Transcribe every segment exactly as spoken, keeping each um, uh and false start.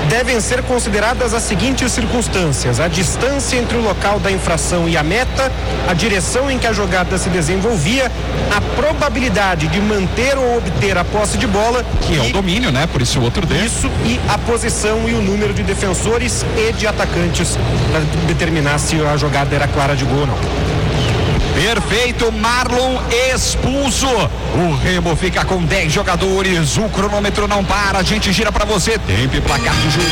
devem ser consideradas as seguintes circunstâncias: a distância entre o local da infração e a meta, a direção em que a jogada se desenvolvia, a probabilidade de manter ou obter a posse de bola, que e, é o domínio, né? Por isso o outro D. Isso, e a posição e o número de defensores e de atacantes para determinar se a jogada era clara de gol ou não. Perfeito, Marlon expulso. O Remo fica com dez jogadores. O cronômetro não para. A gente gira pra você. Tempo e placar de jogo.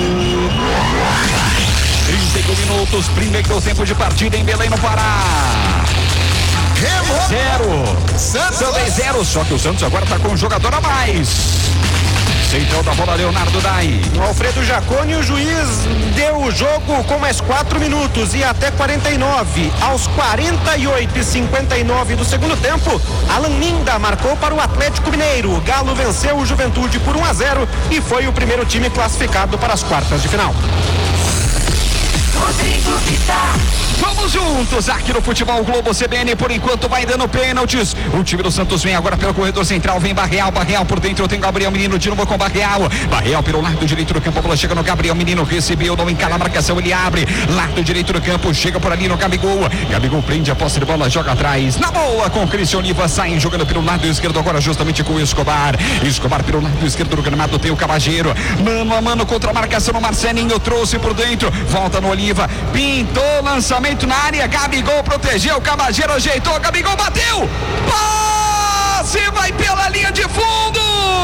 trinta e cinco minutos. Primeiro tempo de partida em Belém, no Pará. Remo zero. Santos também zero. Só que o Santos agora tá com um jogador a mais. Central da bola, Leonardo Dai. O Alfredo Jaconi, o juiz deu o jogo com mais quatro minutos e até quarenta e nove. Aos quarenta e oito e cinquenta e nove do segundo tempo, Alan Minda marcou para o Atlético Mineiro. O Galo venceu o Juventude por um a zero e foi o primeiro time classificado para as quartas de final. Rodrigo Vitar. Vamos juntos aqui no Futebol Globo C B N. Por enquanto vai dando pênaltis. O time do Santos vem agora pelo corredor central. Vem Barreal, Barreal por dentro. Tem Gabriel Menino de novo com Barreal. Barreal pelo lado direito do campo. A bola chega no Gabriel Menino. Recebeu, não encala a marcação. Ele abre. Lado direito do campo. Chega por ali no Gabigol. Gabigol prende a posse de bola. Joga atrás. Na boa com o Cristian Oliva. Saem jogando pelo lado esquerdo agora justamente com o Escobar. Escobar pelo lado esquerdo do gramado. Tem o Cabageiro. Mano a mano contra a marcação no Marcelinho. Trouxe por dentro. Volta no Oliva. Pintou lançamento na área. Gabigol protegeu, o Cabageiro ajeitou, Gabigol bateu, passe, vai pela linha de fundo,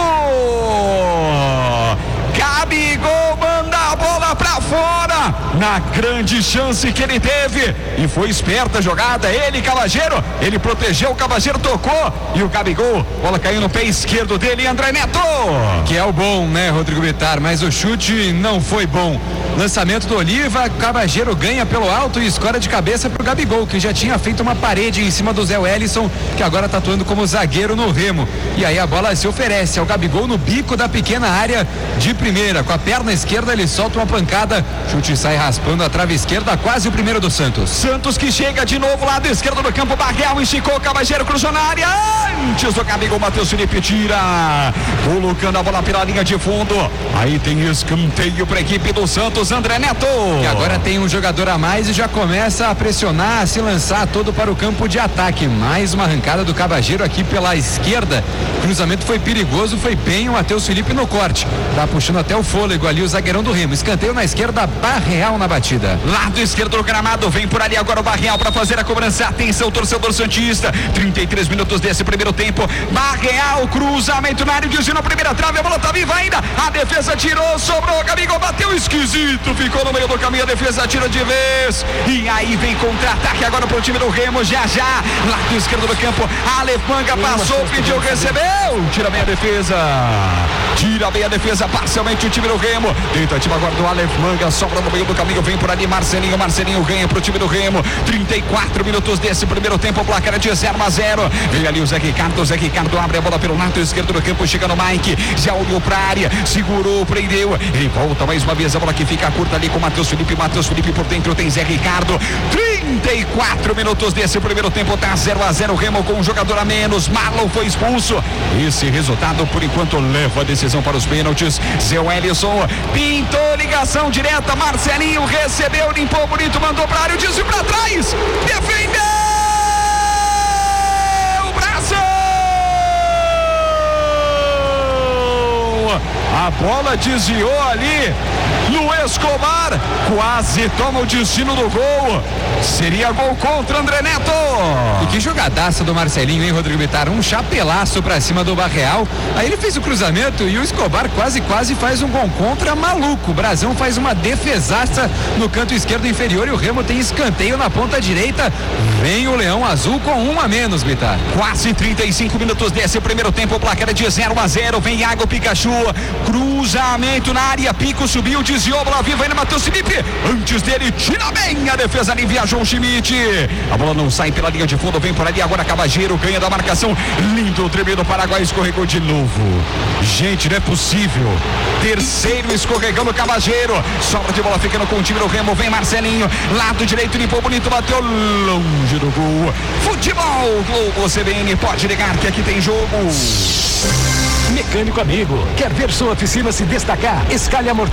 Gabigol manda a bola pra fora, na grande chance que ele teve, e foi esperta a jogada, ele, Cabageiro, ele protegeu, o Cabageiro tocou, e o Gabigol, bola caiu no pé esquerdo dele, André Neto. Que é o bom, né, Rodrigo Vitar, mas o chute não foi bom. Lançamento do Oliva, Cabageiro ganha pelo alto e escora de cabeça pro Gabigol, que já tinha feito uma parede em cima do Zé Wellison, que agora tá atuando como zagueiro no Remo. E aí a bola se oferece ao Gabigol no bico da pequena área de primeira. Com a perna esquerda ele solta uma pancada, chute sai raspando a trave esquerda, quase o primeiro do Santos. Santos que chega de novo, lado esquerdo do campo, Barreal esticou, Cabageiro cruzou na área, antes do Gabigol, Matheus Felipe tira, colocando a bola pela linha de fundo. Aí tem escanteio pra equipe do Santos, André Neto. E agora tem um jogador a mais e já começa a pressionar, a se lançar todo para o campo de ataque. Mais uma arrancada do Cabageiro aqui pela esquerda. O cruzamento foi perigoso, foi bem o Matheus Felipe no corte. Tá puxando até o fôlego ali o zagueirão do Remo. Escanteio na esquerda, Barreal na batida. Lado esquerdo do gramado, vem por ali agora o Barreal para fazer a cobrança. Atenção, torcedor santista. trinta e três minutos desse primeiro tempo. Barreal, cruzamento na área, desvio na primeira trave, a bola tá viva ainda. A defesa tirou, sobrou, Gabigol bateu esquisito. Ficou no meio do caminho, a defesa tira de vez. E aí vem contra-ataque agora pro time do Remo, já já. Lado esquerdo do campo, Aleph Manga passou, pediu, recebeu. Tira bem a defesa. Tira bem a defesa, parcialmente o time do Remo. Tentativa agora do Aleph Manga, sobra no meio do caminho, vem por ali Marcelinho. Marcelinho ganha pro time do Remo. trinta e quatro minutos desse primeiro tempo, o placar é de zero a zero. Vem ali o Zé Ricardo, o Zé Ricardo abre a bola pelo lado esquerdo do campo, chega no Mike, já olhou pra área, segurou, prendeu. Ele volta mais uma vez, a bola que fica curta ali com o Matheus Felipe. Matheus Felipe por dentro tem Zé Ricardo. trinta e quatro minutos desse primeiro tempo, tá zero a zero. Remo com um jogador a menos. Marlon foi expulso. Esse resultado, por enquanto, leva a decisão para os pênaltis. Zé Wellison pintou, ligação direta. Marcelinho recebeu, limpou bonito, mandou pra área, desviou pra trás. Defendeu! Braço! A bola desviou ali no Escobar, quase toma o destino do gol. Seria gol contra André Neto. E que jogadaça do Marcelinho, hein, Rodrigo Vitar? Um chapelaço pra cima do Barreal. Aí ele fez o cruzamento e o Escobar quase, quase faz um gol contra maluco. O Brasão faz uma defesaça no canto esquerdo inferior e o Remo tem escanteio na ponta direita. Vem o Leão Azul com um a menos, Vitar. Quase trinta e cinco minutos desse primeiro tempo, o placar é de zero a zero. Vem Iago Pikachu, cruzamento na área, Pico subiu, desviou, bola viva ainda, Matheus Felipe. Antes dele, tira bem a defesa ali, viajou o Schmidt. A bola não sai pela linha de fundo, vem por ali agora Cabageiro, ganha da marcação. Lindo, tremendo, Paraguai escorregou de novo. Gente, não é possível. Terceiro escorregando Cabageiro. Sobra de bola ficando com o time do Remo, vem Marcelinho, lado direito, limpou bonito, bateu longe do gol. Futebol Globo C B N, pode ligar que aqui tem jogo. Mecânico amigo, quer ver sua oficina se destacar? Escalhe amortecedor